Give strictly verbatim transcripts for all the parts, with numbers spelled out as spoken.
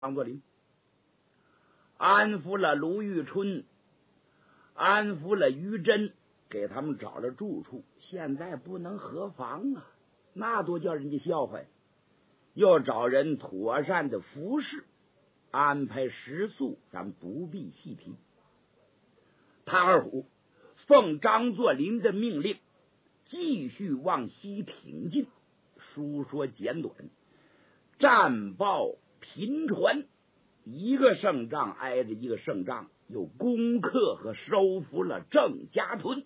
张作霖，安抚了卢玉春，安抚了于真，给他们找了住处。现在不能合房啊，那多叫人家笑话呀！要找人妥善的服侍，安排食宿，咱不必细提。唐二虎奉张作霖的命令，继续往西挺进。书说简短，战报频传，一个胜仗挨着一个胜仗，又攻克和收服了郑家屯。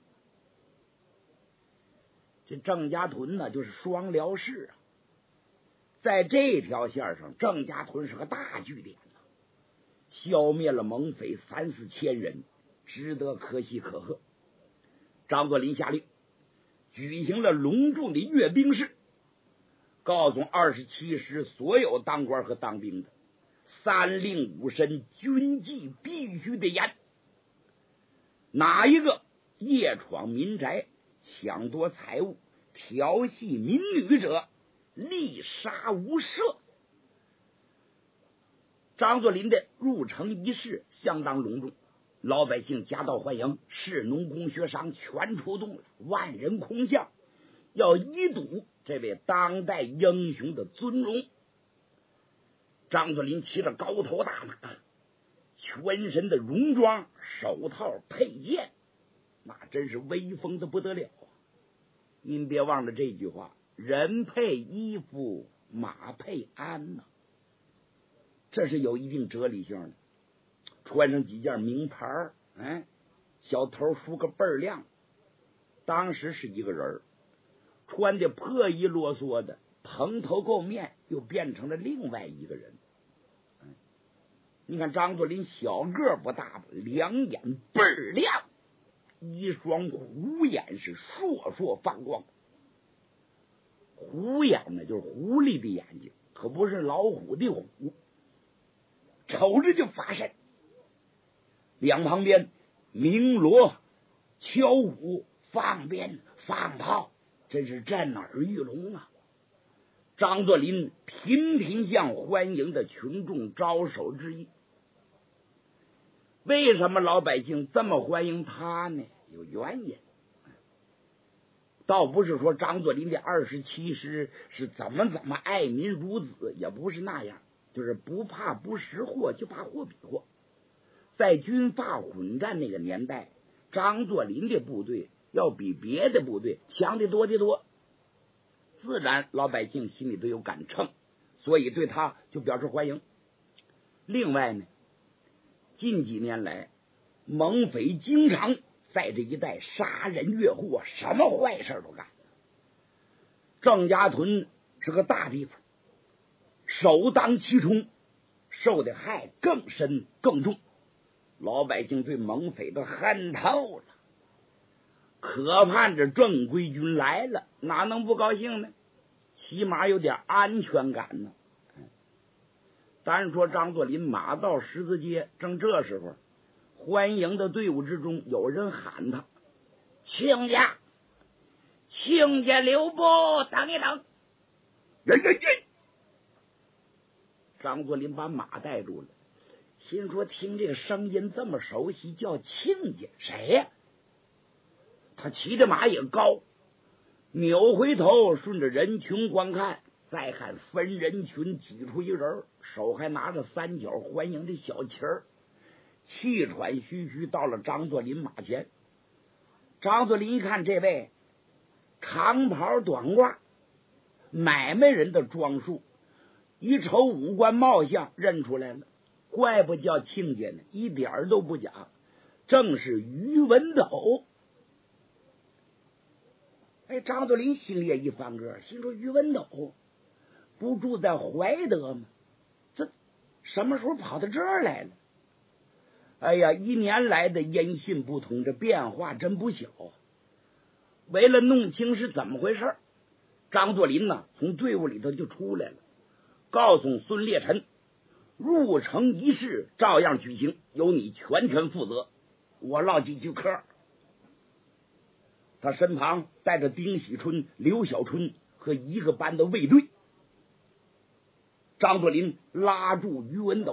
这郑家屯呢，就是双辽市啊，在这条线上，郑家屯是个大据点呢，消灭了蒙匪三四千人，值得可喜可贺。张作霖下令举行了隆重的阅兵式，告诉二十七师所有当官和当兵的，三令五申，军纪必须得严。哪一个夜闯民宅，抢夺财物，调戏民女者，立杀无赦。张作霖的入城仪式相当隆重，老百姓夹道欢迎，士农工学商全出动了，万人空巷，要一睹这位当代英雄的尊荣。张作霖骑着高头大马，全身的戎装，手套佩剑，那真是威风的不得了啊！您别忘了这句话，人配衣服，马配鞍呐、啊，这是有一定哲理性的。穿上几件名牌，哎，小头梳个倍儿亮，当时是一个人，穿的破衣啰嗦的，蓬头垢面，又变成了另外一个人。嗯、你看张作霖小个不大，两眼倍儿亮，一双虎眼是烁烁放光。虎眼呢，就是狐狸的眼睛，可不是老虎的虎，瞅着就发瘆。两旁边鸣锣、敲鼓、放鞭、放炮，真是震耳欲聋啊！张作霖频频向欢迎的群众招手致意。为什么老百姓这么欢迎他呢？有原因。倒不是说张作霖的二十七师是怎么怎么爱民如子，也不是那样，就是不怕不识货，就怕货比货。在军阀混战那个年代，张作霖的部队要比别的部队强得多得多，自然老百姓心里都有杆秤，所以对他就表示欢迎。另外呢，近几年来蒙匪经常在这一带杀人越货，什么坏事都干。郑家屯是个大地方，首当其冲，受的害更深更重，老百姓对蒙匪都恨透了，可盼着正规军来了，哪能不高兴呢？起码有点安全感呢。单说张作霖马到十字街，正这时候，欢迎的队伍之中有人喊他：“亲家，亲家留步，等一等！”人人人！张作霖把马带住了，心说听这个声音这么熟悉，叫亲家，谁呀？他骑着马也高，扭回头顺着人群观看，再看分人群挤出一人，手还拿着三角欢迎的小旗儿，气喘吁吁到了张作霖马前。张作霖一看这位长袍短褂，买卖人的装束，一瞅五官貌相，认出来了，怪不叫亲家呢，一点都不假，正是于文斗。哎，张作霖心里也一翻个，心说于文斗不住在怀德吗？这什么时候跑到这儿来了？哎呀，一年来的音信不通，这变化真不小啊！为了弄清是怎么回事，张作霖呢从队伍里头就出来了，告诉孙烈臣，入城仪式照样举行，由你全权负责，我落几句嗑。他身旁带着丁喜春、刘小春和一个班的卫队。 张作霖拉住于文斗